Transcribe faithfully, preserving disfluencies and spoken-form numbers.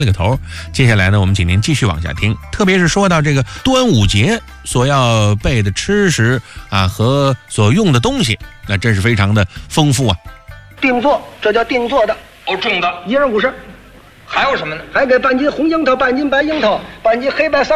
这个头。接下来呢，我们请您继续往下听，特别是说到这个端午节所要备的吃食啊和所用的东西，那真是非常的丰富啊。 定做，这叫定做的。 哦，重的一人五十。 还有什么呢？ 还给半斤红樱桃，半斤白樱桃，半斤黑白三